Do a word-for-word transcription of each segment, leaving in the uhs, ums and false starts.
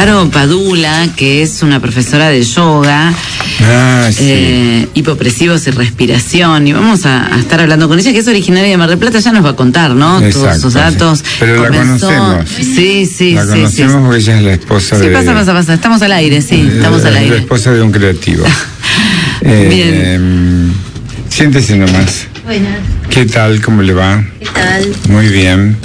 Caro Padula, que es una profesora de yoga, ah, sí. eh, hipopresivos y respiración, y vamos a, a estar hablando con ella, que es originaria de Mar del Plata. Ya nos va a contar, ¿no? Exacto, todos sus datos. Sí. Pero la Comenzó... conocemos. Sí, sí, la sí. conocemos sí. porque ella es la esposa sí, de... Sí, pasa, pasa, pasa. Estamos al aire, sí, estamos la, al aire. La esposa de un creativo. eh, Bien. Eh, siéntese nomás. Buenas. ¿Qué tal? ¿Cómo le va? ¿Qué tal? Muy bien.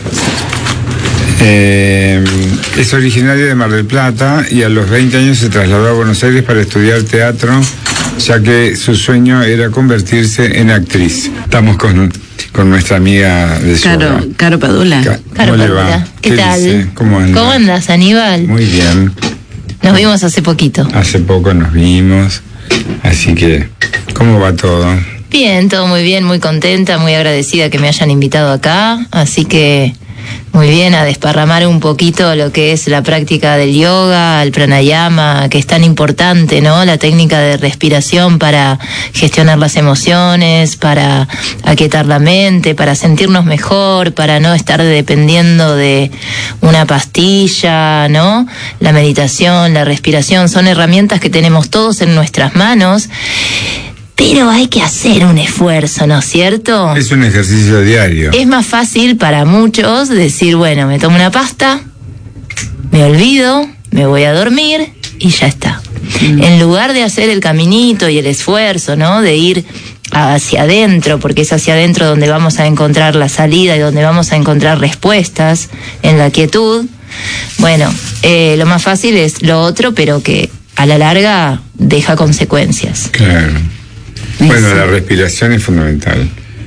Eh, es originaria de Mar del Plata y a los veinte años se trasladó a Buenos Aires para estudiar teatro, ya que su sueño era convertirse en actriz. Estamos con, con nuestra amiga de yoga. Caro, Caro Padula. Ca- Caro ¿Cómo le Padula. va? ¿Qué, ¿Qué tal? Dice? ¿Cómo anda? ¿Cómo andas, Aníbal? Muy bien. Nos vimos hace poquito. Hace poco nos vimos, así que, ¿cómo va todo? Bien, todo muy bien, muy contenta, muy agradecida que me hayan invitado acá, así que muy bien, a desparramar un poquito lo que es la práctica del yoga, el pranayama, que es tan importante, ¿no? La técnica de respiración para gestionar las emociones, para aquietar la mente, para sentirnos mejor, para no estar dependiendo de una pastilla, ¿no? La meditación, la respiración, son herramientas que tenemos todos en nuestras manos. Pero hay que hacer un esfuerzo, ¿no es cierto? Es un ejercicio diario. Es más fácil para muchos decir, bueno, me tomo una pasta, me olvido, me voy a dormir y ya está. Mm. En lugar de hacer el caminito y el esfuerzo, ¿no? De ir hacia adentro, porque es hacia adentro donde vamos a encontrar la salida y donde vamos a encontrar respuestas en la quietud. Bueno, eh, lo más fácil es lo otro, pero que a la larga deja consecuencias. Claro. Bueno, la respiración es fundamental.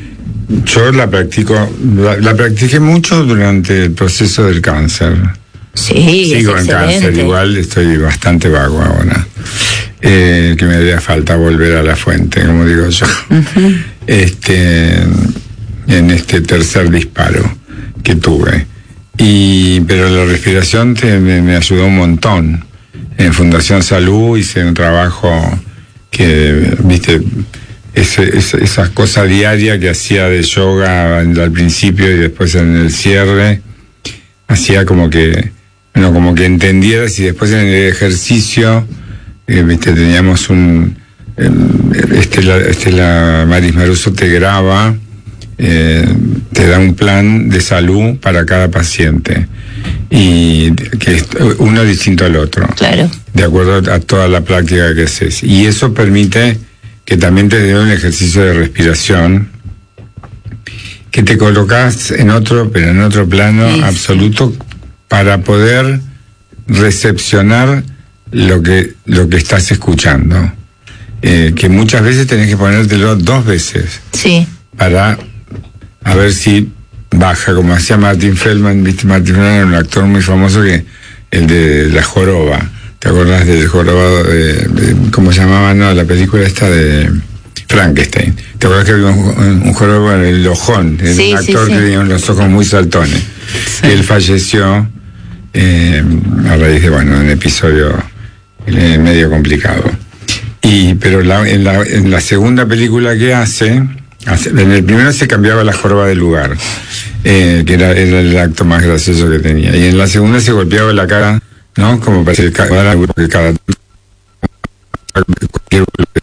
Yo la practico, la, la practiqué mucho durante el proceso del cáncer. Sí, Sigo es en excelente. cáncer, igual estoy bastante vago ahora. Eh, que me haría falta volver a la fuente, como digo yo. Uh-huh. Este, en este tercer disparo que tuve. Y, pero la respiración te, me, me ayudó un montón. En Fundación Salud hice un trabajo que, viste, Ese, ese, esa cosa diaria que hacía de yoga al principio y después en el cierre, hacía como que, bueno, como que entendieras, y después en el ejercicio, eh, viste, teníamos un, eh, Estela, Estela Maris Maruso te graba, eh, te da un plan de salud para cada paciente, y que es uno distinto al otro. Claro. De acuerdo a toda la práctica que haces. Y eso permite que también te dé un ejercicio de respiración, que te colocas en otro, pero en otro plano sí, absoluto, sí. Para poder recepcionar lo que, lo que estás escuchando. Eh, que muchas veces tenés que ponértelo dos veces. Sí. Para a ver si baja, como hacía Martin Feldman. Viste, Martin Feldman era un actor muy famoso, que el de La Joroba. ¿Te acordás del jorobado de, de, cómo se llamaba, no, la película esta de Frankenstein? ¿Te acordás que había un, un jorobado, el ojón? Era sí, un actor sí, sí. que tenía los ojos muy saltones. Sí. Él falleció eh, a raíz de, bueno, un episodio eh, medio complicado. Y, pero la, en, la, en la segunda película que hace, hace, en el primero se cambiaba la joroba de lugar, eh, que era, era el acto más gracioso que tenía. Y en la segunda se golpeaba la cara, ¿no? Como parece que cada, que cada cualquier